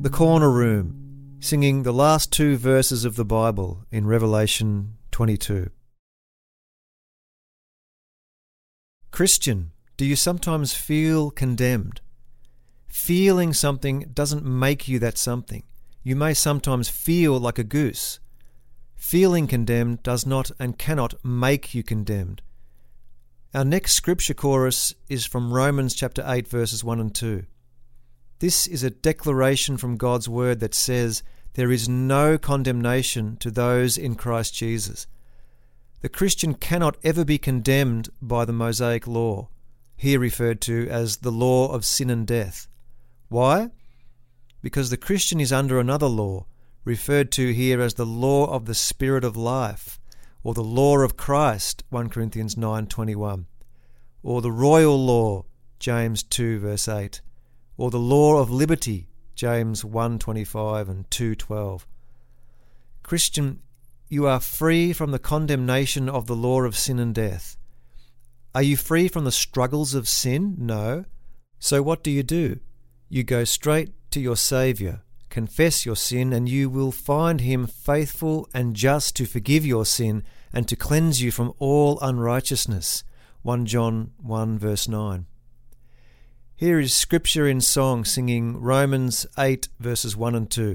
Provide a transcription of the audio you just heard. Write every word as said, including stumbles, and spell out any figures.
The Corner Room, singing the last two verses of the Bible in Revelation twenty-two. Christian, do you sometimes feel condemned? Feeling something doesn't make you that something. You may sometimes feel like a goose. Feeling condemned does not and cannot make you condemned. Our next scripture chorus is from Romans chapter eight, verses one and two. This is a declaration from God's word that says there is no condemnation to those in Christ Jesus. The Christian cannot ever be condemned by the Mosaic law, here referred to as the law of sin and death. Why? Because the Christian is under another law, referred to here as the law of the Spirit of life, or the law of Christ, First Corinthians nine twenty-one, or the royal law, James two verse eight, or the law of liberty, James one twenty-five and two twelve. Christian, you are free from the condemnation of the law of sin and death. Are you free from the struggles of sin? No. So what do you do? You go straight to your Saviour, confess your sin, and you will find him faithful and just to forgive your sin and to cleanse you from all unrighteousness. First John one verse nine. Here is scripture in song singing Romans eight verses one and two.